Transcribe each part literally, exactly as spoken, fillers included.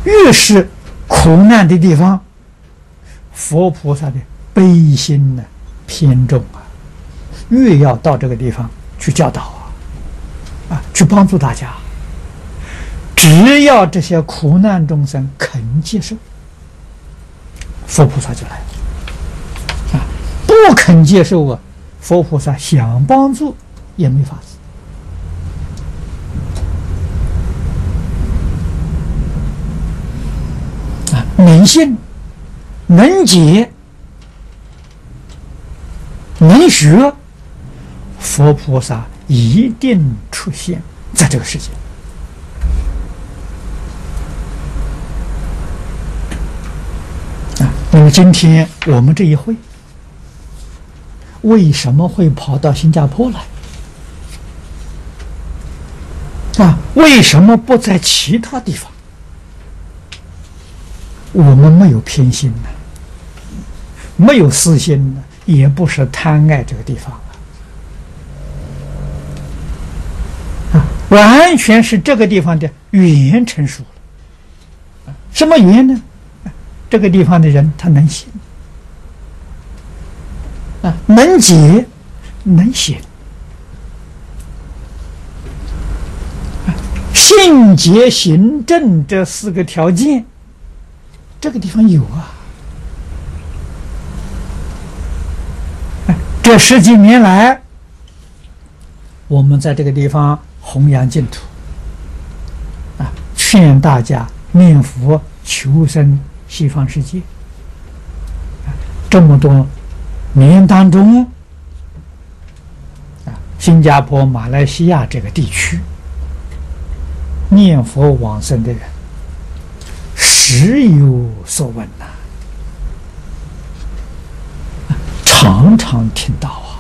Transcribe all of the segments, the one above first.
越是苦难的地方，佛菩萨的悲心呢偏重啊，越要到这个地方去教导啊，啊，去帮助大家。只要这些苦难众生肯接受，佛菩萨就来了。啊，不肯接受啊，佛菩萨想帮助也没法子。啊，能信、能解、能学，佛菩萨一定出现在这个世界。啊，那么今天我们这一会为什么会跑到新加坡来？啊，为什么不在其他地方？我们没有偏心呢，没有私心呢，也不是贪爱这个地方啊，啊，完全是这个地方的缘成熟了。什么缘呢？这个地方的人他能信啊，能解，能行。信解行正这四个条件，这个地方有啊。这十几年来，我们在这个地方弘扬净土，啊，劝大家念佛求生西方世界。啊，这么多年当中，啊，新加坡、马来西亚这个地区，念佛往生的人时有所闻呐，常常听到啊。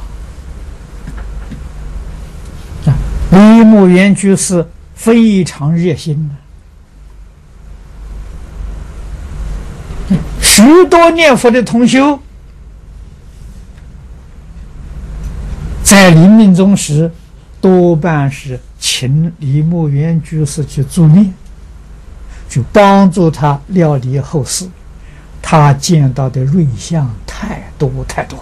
啊，李木源居士非常热心呐，许多念佛的同修在临命终时，多半是请李木源居士去助念，去帮助他料理后事。他见到的瑞相太多太多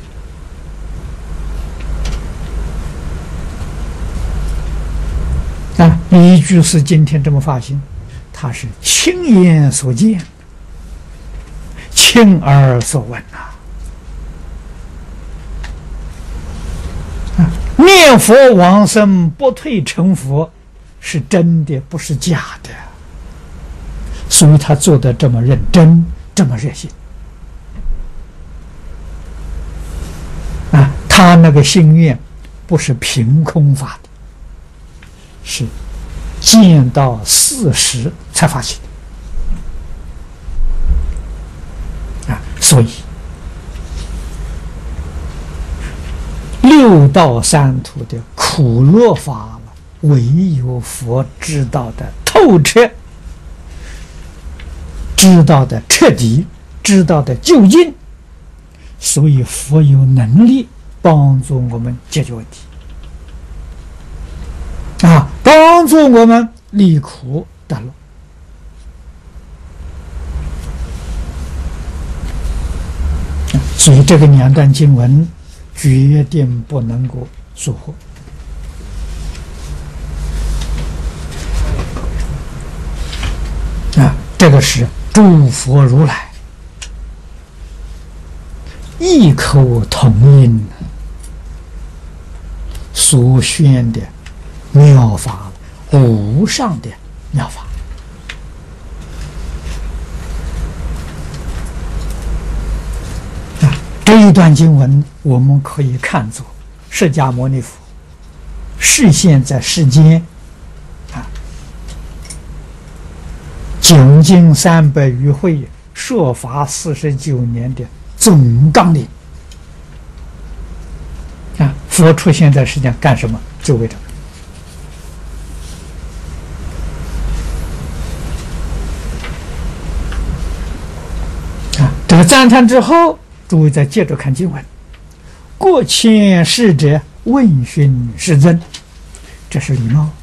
了啊！李居士今天这么发心，他是亲眼所见，亲耳所闻呐。啊，念佛往生不退成佛，是真的，不是假的。所以他做得这么认真，这么热心。啊，他那个心愿不是凭空发的，是见到事实才发起的。啊，所以六道三途的苦乐法，唯有佛知道的透彻，知道的彻底，知道的究竟，所以佛有能力帮助我们解决问题，啊，帮助我们离苦得乐。所以这个两段经文决定不能够疏忽。啊，这个是诸佛如来异口同音所宣的妙法，无上的妙法。啊，这一段经文我们可以看作释迦牟尼佛示现在世间啊，讲经三百余会，说法四十九年的总纲领啊！佛出现在世间干什么？就为这个啊！这个赞叹之后，诸位再接着看经文：过谦逝者问讯世尊，这是礼貌。